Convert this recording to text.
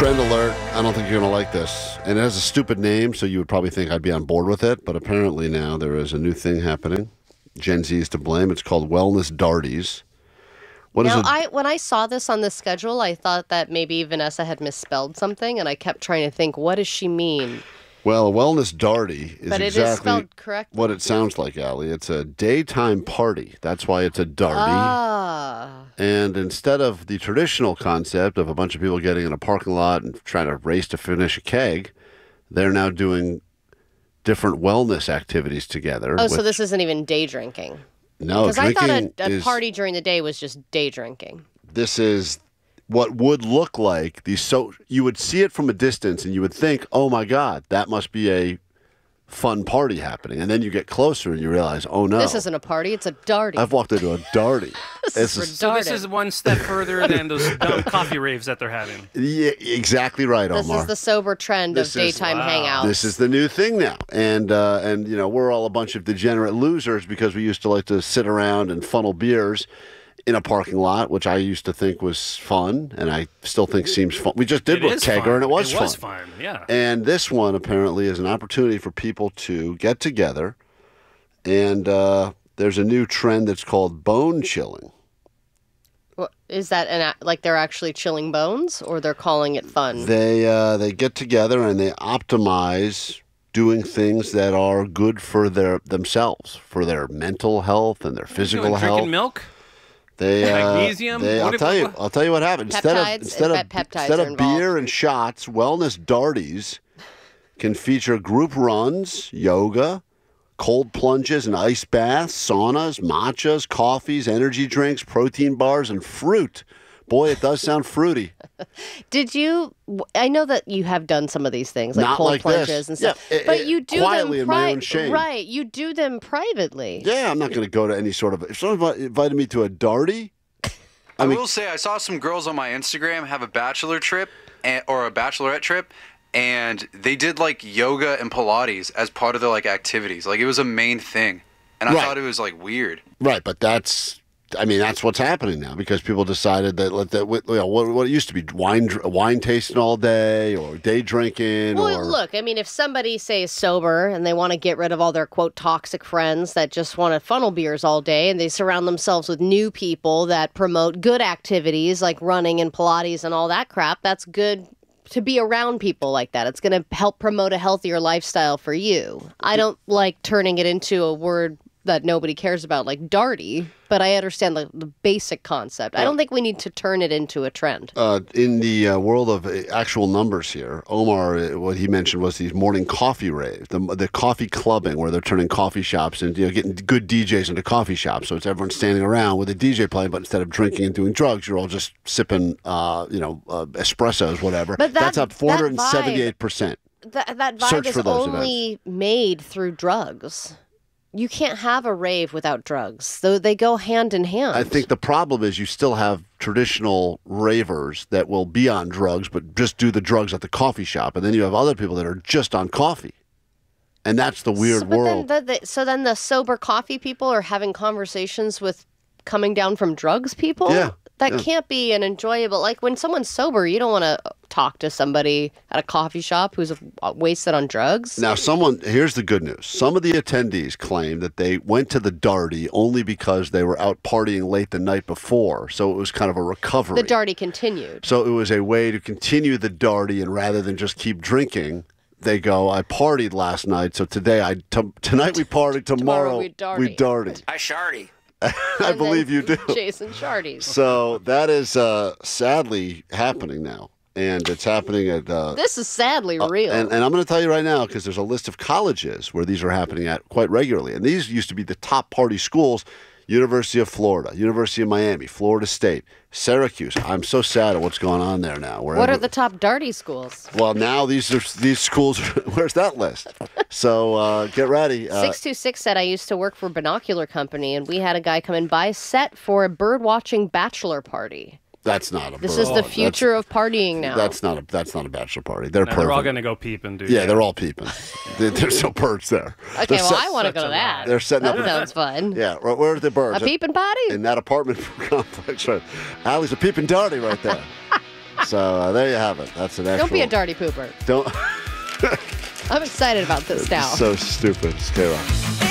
Trend alert. I don't think you're going to like this. And it has a stupid name, so you would probably think I'd be on board with it. But apparently now there is a new thing happening. Gen Z is to blame. It's called Wellness Darties. When I saw this on the schedule, I thought that maybe Vanessa had misspelled something, and I kept trying to think, what does she mean? Well, a wellness darty is But it exactly is spelled correctly. what it sounds like, Allie. It's a daytime party. That's why it's a darty. Ah. And instead of the traditional concept of a bunch of people getting in a parking lot and trying to race to finish a keg, they're now doing different wellness activities together. Oh, so this isn't even day drinking. No, Because I thought drinking a party during the day was just day drinking. This is what would look like you would see it from a distance and you would think, oh my God, that must be a fun party happening. And then you get closer and you realize, oh no. This isn't a party, it's a darty. I've walked into a darty. So this is one step further than those dumb coffee raves that they're having. Yeah, exactly right, Omar. This is the sober trend of daytime hangouts. This is the new thing now. And you know, we're all a bunch of degenerate losers because we used to like to sit around and funnel beers in a parking lot, which I used to think was fun, and I still think seems fun. We just did with Kegger, and it was fun. It was fun, yeah. And this one apparently is an opportunity for people to get together, and there's a new trend that's called bone chilling. Well, is that like they're actually chilling bones, or they're calling it fun? They get together and they optimize doing things that are good for themselves, for their mental health and their physical health. Drinking milk? Magnesium. I'll tell you what happened. Instead of beer and shots, wellness darties can feature group runs, yoga, cold plunges and ice baths, saunas, matchas, coffees, energy drinks, protein bars, and fruit. Boy, it does sound fruity. I know that you have done some of these things, like Not cold like plunges this. and stuff. Yeah, but you do quietly them in my own shame. Right, you do them privately. Yeah, I'm not going to go to any sort of... If someone invited me to a darty... I will say I saw some girls on my Instagram have a bachelor trip or a bachelorette trip, and they did like yoga and Pilates as part of their like activities. Like it was a main thing, and I thought it was like weird. Right, but that's what's happening now because people decided that what it used to be wine tasting all day or day drinking. Well, look, I mean, if somebody say is sober and they want to get rid of all their quote toxic friends that just want to funnel beers all day, and they surround themselves with new people that promote good activities like running and Pilates and all that crap, that's good to be around people like that. It's going to help promote a healthier lifestyle for you. I don't like turning it into a word that nobody cares about, like darty, but I understand the basic concept. I don't think we need to turn it into a trend. In the world of actual numbers here, Omar, what he mentioned was these morning coffee raves, the coffee clubbing, where they're turning coffee shops and getting good DJs into coffee shops. So it's everyone standing around with a DJ playing, but instead of drinking and doing drugs, you're all just sipping, espressos, whatever. But that's up 478%. That vibe is only made through drugs. You can't have a rave without drugs. So they go hand in hand. I think the problem is you still have traditional ravers that will be on drugs, but just do the drugs at the coffee shop. And then you have other people that are just on coffee. And that's the weird world. So then the sober coffee people are having conversations with coming down from drugs people? Yeah. That can't be an enjoyable... Like, when someone's sober, you don't want to talk to somebody at a coffee shop who's wasted on drugs. Now, here's the good news. Some of the attendees claim that they went to the darty only because they were out partying late the night before, so it was kind of a recovery. The darty continued. So it was a way to continue the darty, and rather than just keep drinking, they go, I partied last night, so tonight we partied, tomorrow we darty. I shardy. I believe you do. Jason Shardies. So that is sadly happening now. And it's happening at... this is sadly real. And I'm going to tell you right now, because there's a list of colleges where these are happening at quite regularly. And these used to be the top party schools. University of Florida, University of Miami, Florida State, Syracuse. I'm so sad at what's going on there now. What are the top darty schools? Well, now these schools, where's that list? So get ready. 626 said, I used to work for a binocular company, and we had a guy come and buy set for a bird-watching bachelor party. That's not a This is the future of partying now. That's not a bachelor party. They're perfect. They're all going to go peeping, dude. Yeah, they're all peeping. There's no birds there. Okay, I want to go to that. They're setting that sounds fun. Yeah, where are the birds? A peeping potty? In that apartment complex. Right. Allie's a peeping darty right there. So there you have it. That's an actual. Don't be a darty pooper. Don't. I'm excited about this now. So stupid. It's K-Rock.